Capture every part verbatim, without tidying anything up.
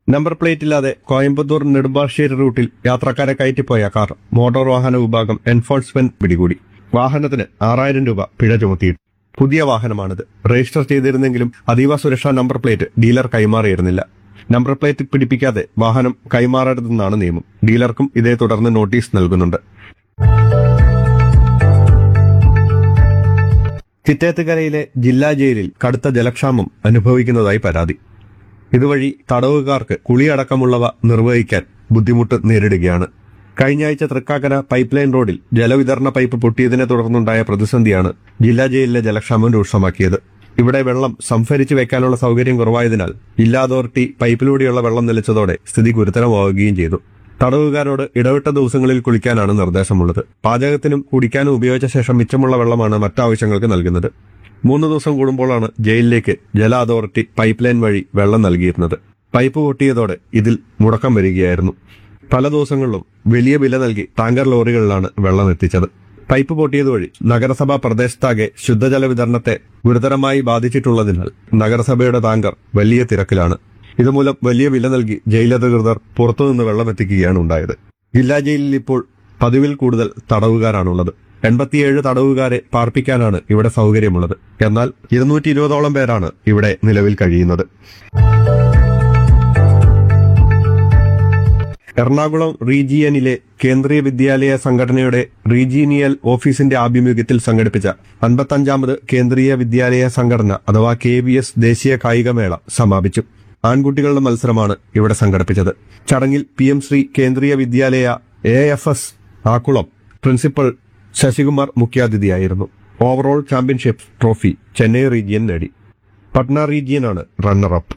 Number പ്ലേറ്റില്ലാതെ Coimbatore Nedumbassery റൂട്ടിൽ യാത്രക്കാരെ കയറ്റിപ്പോയ car motor വാഹന വിഭാഗം എൻഫോഴ്സ്മെന്റ് പിടികൂടി. വാഹനത്തിന് ആറായിരം രൂപ പിഴ ചുമത്തി. പുതിയ വാഹനമാണിത്. രജിസ്റ്റർ ചെയ്തിരുന്നെങ്കിലും അതീവ സുരക്ഷാ number plate dealer കൈമാറിയിരുന്നില്ല. Number plate പിടിപ്പിക്കാതെ വാഹനം കൈമാറരുതെന്നാണ് നിയമം. ഡീലർക്കും ഇതേ തുടർന്ന് നോട്ടീസ് നൽകുന്നുണ്ട്. ചിറ്റേത്തുകരയിലെ ജില്ലാ ജയിലിൽ കടുത്ത ജലക്ഷാമം അനുഭവിക്കുന്നതായി പരാതി. ഇതുവഴി തടവുകാർക്ക് കുളിയടക്കമുള്ളവ നിർവഹിക്കാൻ ബുദ്ധിമുട്ട് നേരിടുകയാണ്. കഴിഞ്ഞ ആഴ്ച തൃക്കാക്കര പൈപ്പ് ലൈൻ റോഡിൽ ജലവിതരണ പൈപ്പ് പൊട്ടിയതിനെ തുടർന്നുണ്ടായ പ്രതിസന്ധിയാണ് ജില്ലാ ജയിലിലെ ജലക്ഷാമം രൂക്ഷമാക്കിയത്. ഇവിടെ വെള്ളം സംഭരിച്ചു വെക്കാനുള്ള സൗകര്യം കുറവായതിനാൽ ജില്ലാ അതോറിറ്റി പൈപ്പിലൂടെയുള്ള വെള്ളം നിലച്ചതോടെ സ്ഥിതി ഗുരുതരമാവുകയും ചെയ്തു. തടവുകാരോട് ഇടവിട്ട ദിവസങ്ങളിൽ കുളിക്കാനാണ് നിർദ്ദേശമുള്ളത്. പാചകത്തിനും കുടിക്കാനും ഉപയോഗിച്ച ശേഷം മിച്ചമുള്ള വെള്ളമാണ് മറ്റാവശ്യങ്ങൾക്ക് നൽകുന്നത്. മൂന്ന് ദിവസം കൂടുമ്പോഴാണ് ജയിലിലേക്ക് ജല അതോറിറ്റി പൈപ്പ് ലൈൻ വഴി വെള്ളം നൽകിയിരുന്നത്. പൈപ്പ് പൊട്ടിയതോടെ ഇതിൽ മുടക്കം വരികയായിരുന്നു. പല ദിവസങ്ങളിലും വലിയ വില നൽകി ടാങ്കർ ലോറികളിലാണ് വെള്ളം എത്തിച്ചത്. പൈപ്പ് പൊട്ടിയതുവഴി നഗരസഭാ പ്രദേശത്താകെ ശുദ്ധജല വിതരണത്തെ ഗുരുതരമായി ബാധിച്ചിട്ടുള്ളതിനാൽ നഗരസഭയുടെ ടാങ്കർ വലിയ തിരക്കിലാണ്. ഇതുമൂലം വലിയ വില നൽകി ജയിലധികൃതർ പുറത്തുനിന്ന് വെള്ളം എത്തിക്കുകയാണ് ഉണ്ടായത്. ജില്ലാ ജയിലിൽ ഇപ്പോൾ പതിവിൽ കൂടുതൽ തടവുകാരാണുള്ളത്. എൺപത്തിയേഴ് തടവുകാരെ പാർപ്പിക്കാനാണ് ഇവിടെ സൗകര്യമുള്ളത്. എന്നാൽ ഇരുന്നൂറ്റി ഇരുപതോളം പേരാണ് ഇവിടെ നിലവിൽ കഴിയുന്നത്. എറണാകുളം റീജിയനിലെ കേന്ദ്രീയ വിദ്യാലയ സംഘടനയുടെ റീജിയനിയൽ ഓഫീസിന്റെ ആഭിമുഖ്യത്തിൽ സംഘടിപ്പിച്ച അൻപത്തഞ്ചാമത് കേന്ദ്രീയ വിദ്യാലയ സംഘടന അഥവാ കെ വി എസ് ദേശീയ കായികമേള സമാപിച്ചു. ആൺകുട്ടികളുടെ മത്സരമാണ് ഇവിടെ സംഘടിപ്പിച്ചത്. ചടങ്ങിൽ പി എം ശ്രീ കേന്ദ്രീയ വിദ്യാലയ A F S Akkulam principal Sasikumar മുഖ്യാതിഥിയായിരുന്നു. Overall championship trophy Chennai region നേടി. Patna റീജിയനാണ് runner-up.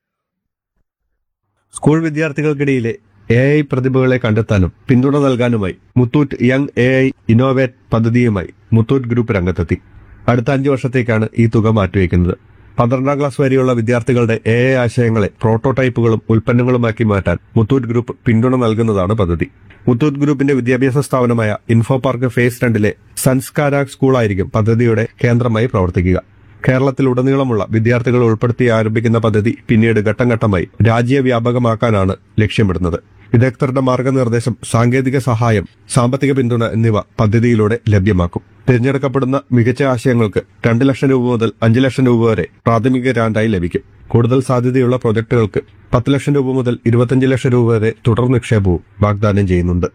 School വിദ്യാർത്ഥികൾക്കിടയിലെ A I പ്രതിഭകളെ കണ്ടെത്താനും പിന്തുണ നൽകാനുമായി Muthoot young A I innovate പദ്ധതിയുമായി മുത്തൂറ്റ് ഗ്രൂപ്പ് രംഗത്തെത്തി. അടുത്ത അഞ്ചു വർഷത്തേക്കാണ് ഈ തുക മാറ്റിവെക്കുന്നത്. പന്ത്രണ്ടാം ക്ലാസ് വരെയുള്ള വിദ്യാർത്ഥികളുടെ എ ഐ ആശയങ്ങളെ പ്രോട്ടോടൈപ്പുകളും ഉൽപ്പന്നങ്ങളുമാക്കി മാറ്റാൻ മുത്തൂറ്റ് ഗ്രൂപ്പ് പിന്തുണ നൽകുന്നതാണ് പദ്ധതി. മുത്തൂറ്റ് ഗ്രൂപ്പിന്റെ വിദ്യാഭ്യാസ സ്ഥാപനമായ ഇൻഫോ പാർക്ക് ഫേസ് രണ്ടിലെ സംസ്കാര സ്കൂളായിരിക്കും പദ്ധതിയുടെ കേന്ദ്രമായി പ്രവർത്തിക്കുക. കേരളത്തിലുടനീളമുള്ള വിദ്യാർത്ഥികളെ ഉൾപ്പെടുത്തി ആരംഭിക്കുന്ന പദ്ധതി പിന്നീട് ഘട്ടം ഘട്ടമായി രാജ്യവ്യാപകമാക്കാനാണ് ലക്ഷ്യമിടുന്നത്. വിദഗ്ധരുടെ മാർഗനിർദ്ദേശം, സാങ്കേതിക സഹായം, സാമ്പത്തിക പിന്തുണ എന്നിവ പദ്ധതിയിലൂടെ ലഭ്യമാക്കും. തിരഞ്ഞെടുക്കപ്പെടുന്ന മികച്ച ആശയങ്ങൾക്ക് രണ്ട് ലക്ഷം രൂപ മുതൽ അഞ്ച് ലക്ഷം രൂപ വരെ പ്രാഥമിക ഗ്രാന്റായി ലഭിക്കും. കൂടുതൽ സാധ്യതയുള്ള പ്രൊജക്ടുകൾക്ക് പത്ത് ലക്ഷം രൂപ മുതൽ ഇരുപത്തിയഞ്ച് ലക്ഷം രൂപ വരെ തുടർ നിക്ഷേപവും വാഗ്ദാനം ചെയ്യുന്നുണ്ട്.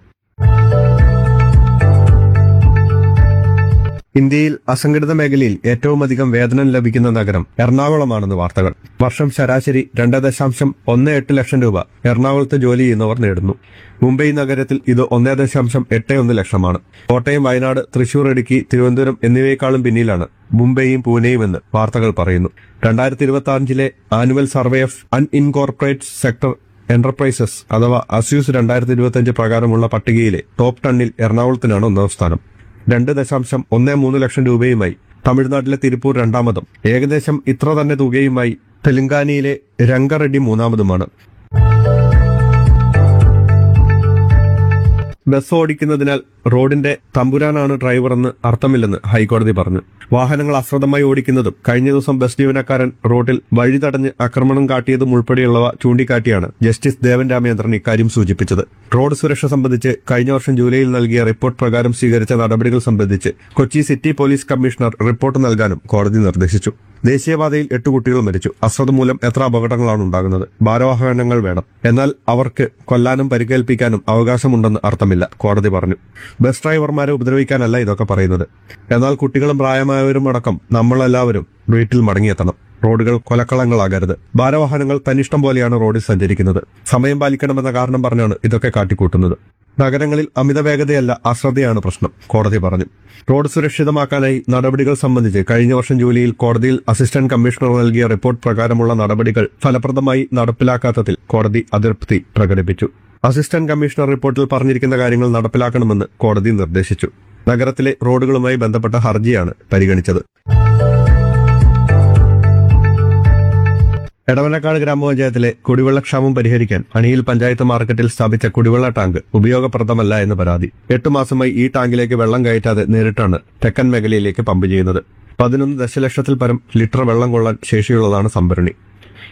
ഇന്ത്യയിൽ അസംഘടിത മേഖലയിൽ ഏറ്റവും അധികം വേതനം ലഭിക്കുന്ന നഗരം എറണാകുളമാണെന്ന് വാർത്തകൾ. വർഷം ശരാശരി രണ്ട് ദശാംശം ഒന്ന് എട്ട് ലക്ഷം രൂപ എറണാകുളത്ത് ജോലി ചെയ്യുന്നവർ നേടുന്നു. മുംബൈ നഗരത്തിൽ ഇത് ഒന്ന് ദശാംശം എട്ട് ഒന്ന് ലക്ഷമാണ്. കോട്ടയം, വയനാട്, തൃശൂർ, ഇടുക്കി, തിരുവനന്തപുരം എന്നിവയെക്കാളും പിന്നിലാണ് മുംബൈയും പൂനെയും എന്ന് വാർത്തകൾ പറയുന്നു. രണ്ടായിരത്തി ഇരുപത്തി അഞ്ചിലെ annual survey of അൺഇൻകോർപ്പറേറ്റ് sector enterprises അഥവാ അസ്യൂസ് രണ്ടായിരത്തി ഇരുപത്തി അഞ്ച് പ്രകാരമുള്ള പട്ടികയിലെ ടോപ്പ് ടെന്നിൽ എറണാകുളത്തിനാണ് ഒന്നാം സ്ഥാനം. രണ്ട് ദശാംശം ഒന്ന് മൂന്ന് ലക്ഷം രൂപയുമായി തമിഴ്നാട്ടിലെ തിരുപ്പൂർ രണ്ടാമതും ഏകദേശം ഇത്ര തന്നെ തുകയുമായി തെലങ്കാനയിലെ രംഗറെഡ്ഡി മൂന്നാമതുമാണ്. ബസ് ഓടിക്കുന്നതിനാൽ റോഡിന്റെ തമ്പുരാനാണ് ഡ്രൈവറെന്ന് അർത്ഥമില്ലെന്ന് ഹൈക്കോടതി പറഞ്ഞു. വാഹനങ്ങൾ അശ്രദ്ധമായി ഓടിക്കുന്നതും കഴിഞ്ഞ ദിവസം ബസ് ജീവനക്കാരൻ റോഡിൽ വഴി തടഞ്ഞ് ആക്രമണം കാട്ടിയതും ഉൾപ്പെടെയുള്ളവ ചൂണ്ടിക്കാട്ടിയാണ് ജസ്റ്റിസ് ദേവൻ രാമചന്ദ്രൻ ഇക്കാര്യം സൂചിപ്പിച്ചത്. റോഡ് സുരക്ഷ സംബന്ധിച്ച് കഴിഞ്ഞ വർഷം ജൂലൈയിൽ നൽകിയ റിപ്പോർട്ട് പ്രകാരം സ്വീകരിച്ച നടപടികൾ സംബന്ധിച്ച് Kochi city police commissioner report നൽകാനും കോടതി നിർദ്ദേശിച്ചു. ദേശീയപാതയിൽ എട്ട് കുട്ടികൾ മരിച്ചു. അശ്രദ്ധ മൂലം എത്ര അപകടങ്ങളാണ് ഉണ്ടാകുന്നത്? ഭാരവാഹനങ്ങൾ വേണം, എന്നാൽ അവർക്ക് കൊല്ലാനും പരിക്കേൽപ്പിക്കാനും അവകാശമുണ്ടെന്ന് അർത്ഥമില്ല, കോടതി പറഞ്ഞു. ബസ് ഡ്രൈവർമാരെ ഉപദ്രവിക്കാനല്ല ഇതൊക്കെ പറയുന്നത്. എന്നാൽ കുട്ടികളും പ്രായമായവരും അടക്കം നമ്മളെല്ലാവരും വീട്ടിൽ മടങ്ങിയെത്തണം. റോഡുകൾ കൊലക്കളങ്ങളാകരുത്. ഭാരവാഹനങ്ങൾ തന്നിഷ്ടം പോലെയാണ് റോഡിൽ സഞ്ചരിക്കുന്നത്. സമയം പാലിക്കണമെന്ന കാരണം പറഞ്ഞാണ് ഇതൊക്കെ കാട്ടിക്കൂട്ടുന്നത്. നഗരങ്ങളിൽ അമിത വേഗതയല്ല, അശ്രദ്ധയാണ് പ്രശ്നം, കോടതി പറഞ്ഞു. റോഡ് സുരക്ഷിതമാക്കാനായി നടപടികൾ സംബന്ധിച്ച് കഴിഞ്ഞ വർഷം ജൂലൈയിൽ കോടതിയിൽ അസിസ്റ്റന്റ് കമ്മീഷണർ നൽകിയ റിപ്പോർട്ട് പ്രകാരമുള്ള നടപടികൾ ഫലപ്രദമായി നടപ്പിലാക്കാത്തതിൽ കോടതി അതൃപ്തി പ്രകടിപ്പിച്ചു. അസിസ്റ്റന്റ് കമ്മീഷണർ റിപ്പോർട്ടിൽ പറഞ്ഞിരിക്കുന്ന കാര്യങ്ങൾ നടപ്പിലാക്കണമെന്ന് കോടതി നിർദ്ദേശിച്ചു. നഗരത്തിലെ റോഡുകളുമായി ബന്ധപ്പെട്ട ഹർജിയാണ് പരിഗണിച്ചത്. എടവനക്കാട് ഗ്രാമപഞ്ചായത്തിലെ കുടിവെള്ളക്ഷാമം പരിഹരിക്കാൻ അണിയിൽ പഞ്ചായത്ത് മാർക്കറ്റിൽ സ്ഥാപിച്ച കുടിവെള്ള ടാങ്ക് ഉപയോഗപ്രദമല്ല എന്ന് പരാതി. എട്ടു മാസമായി ഈ ടാങ്കിലേക്ക് വെള്ളം കയറ്റാതെ നേരിട്ടാണ് തെക്കൻ മേഖലയിലേക്ക് പമ്പ് ചെയ്യുന്നത്. പതിനൊന്ന് ദശലക്ഷത്തിൽ പരം ലിറ്റർ വെള്ളം കൊള്ളാൻ ശേഷിയുള്ളതാണ് സംഭരണി.